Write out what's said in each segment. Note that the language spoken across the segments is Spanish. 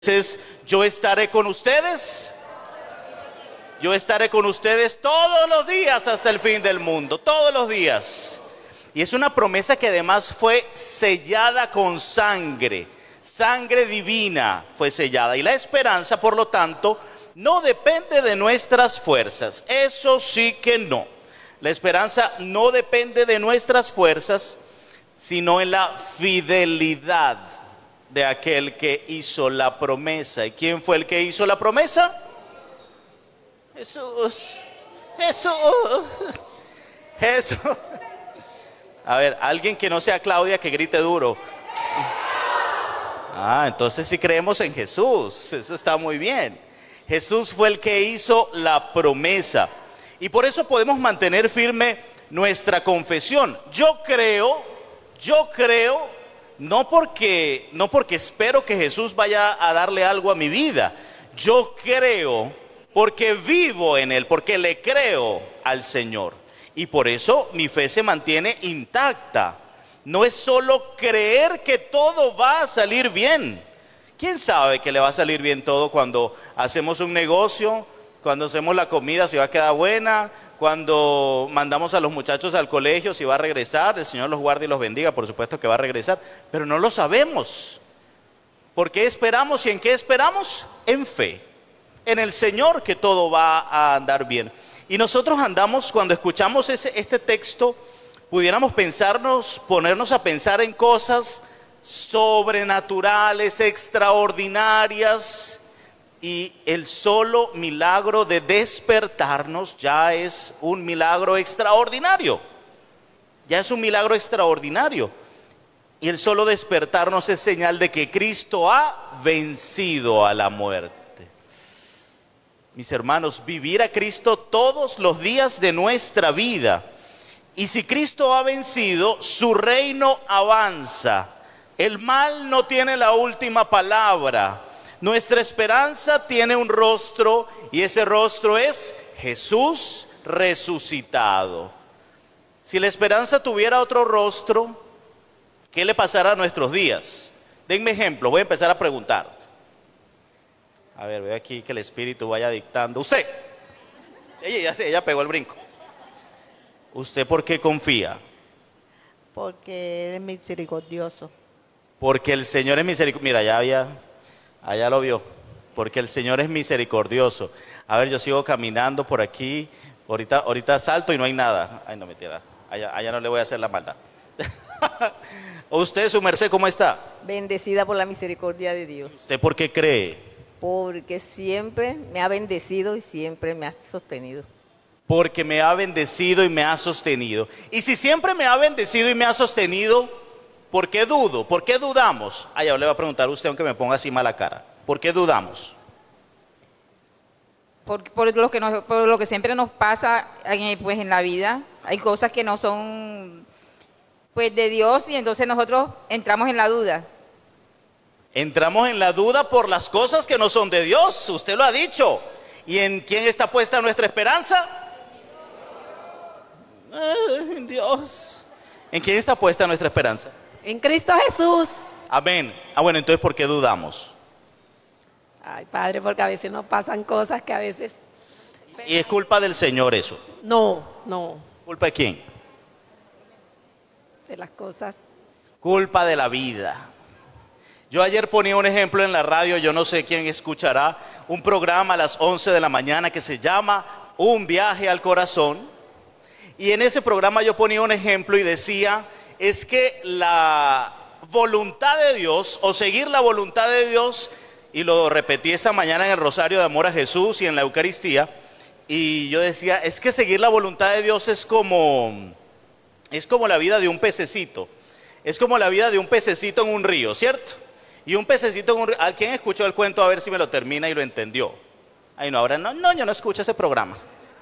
Entonces, yo estaré con ustedes. Yo estaré con ustedes todos los días hasta el fin del mundo, todos los días. Y es una promesa que además fue sellada con sangre, sangre divina fue sellada. Y la esperanza, por lo tanto, no depende de nuestras fuerzas, eso sí que no. La esperanza no depende de nuestras fuerzas, sino en la fidelidad de aquel que hizo la promesa. ¿Y quién fue el que hizo la promesa? Jesús. Jesús. Jesús. A ver, alguien que no sea Claudia que grite duro. Entonces sí creemos en Jesús, eso está muy bien. Jesús fue el que hizo la promesa. Y por eso podemos mantener firme nuestra confesión. Yo creo, no porque espero que Jesús vaya a darle algo a mi vida. Yo creo porque vivo en Él, porque le creo al Señor. Y por eso mi fe se mantiene intacta. No es solo creer que todo va a salir bien. ¿Quién sabe que le va a salir bien todo cuando hacemos un negocio? Cuando hacemos la comida, si va a quedar buena. Cuando mandamos a los muchachos al colegio, si va a regresar. El Señor los guarde y los bendiga, por supuesto que va a regresar. Pero no lo sabemos. ¿Por qué esperamos y en qué esperamos? En fe. En el Señor que todo va a andar bien. Y nosotros andamos, cuando escuchamos este texto, pudiéramos ponernos a pensar en cosas sobrenaturales, extraordinarias. Y el solo milagro de despertarnos ya es un milagro extraordinario. Ya es un milagro extraordinario. Y el solo despertarnos es señal de que Cristo ha vencido a la muerte. Mis hermanos, vivir a Cristo todos los días de nuestra vida. Y si Cristo ha vencido, su reino avanza. El mal no tiene la última palabra. Nuestra esperanza tiene un rostro y ese rostro es Jesús resucitado. Si la esperanza tuviera otro rostro, ¿qué le pasará a nuestros días? Denme ejemplo, voy a empezar a preguntar. A ver, veo aquí que el Espíritu vaya dictando. Usted, ella pegó el brinco. ¿Usted por qué confía? Porque Él es misericordioso. Porque el Señor es misericordioso. Mira, allá lo vio. Porque el Señor es misericordioso. A ver, yo sigo caminando por aquí. Ahorita salto y no hay nada. Ay, no, mentira. Allá no le voy a hacer la maldad. ¿Usted, su merced, cómo está? Bendecida por la misericordia de Dios. ¿Usted por qué cree? Porque siempre me ha bendecido y siempre me ha sostenido. Porque me ha bendecido y me ha sostenido. Y si siempre me ha bendecido y me ha sostenido, ¿por qué dudo? ¿Por qué dudamos? Ya le voy a preguntar a usted, aunque me ponga así mala cara. ¿Por qué dudamos? Por lo que siempre nos pasa pues, en la vida. Hay cosas que no son pues, de Dios y entonces nosotros entramos en la duda. Entramos en la duda por las cosas que no son de Dios. Usted lo ha dicho. ¿Y en quién está puesta nuestra esperanza? En Dios. ¿En quién está puesta nuestra esperanza? En Cristo Jesús. Amén. Bueno, entonces ¿por qué dudamos? Ay, Padre, porque a veces nos pasan cosas que a veces... ¿Y es culpa del Señor eso? No. ¿Culpa de quién? De las cosas. Culpa de la vida. Yo ayer ponía un ejemplo en la radio, yo no sé quién escuchará, un programa a las 11 de la mañana que se llama Un viaje al corazón. Y en ese programa yo ponía un ejemplo y decía, es que la voluntad de Dios, o seguir la voluntad de Dios, y lo repetí esta mañana en el Rosario de Amor a Jesús y en la Eucaristía, y yo decía, es que seguir la voluntad de Dios es como la vida de un pececito. Es como la vida de un pececito en un río, ¿cierto? Y un pececito en un río. ¿Alguien escuchó el cuento? A ver si me lo termina y lo entendió. Ay, no, ahora no, yo no escucho ese programa.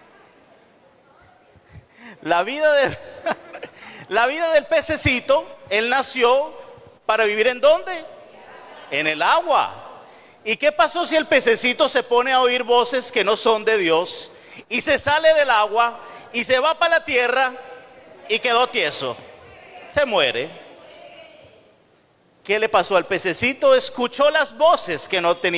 La vida del pececito, él nació para vivir ¿en dónde? En el agua. ¿Y qué pasó si el pececito se pone a oír voces que no son de Dios y se sale del agua y se va para la tierra y quedó tieso? Se muere. ¿Qué le pasó al pececito? Escuchó las voces que no tenía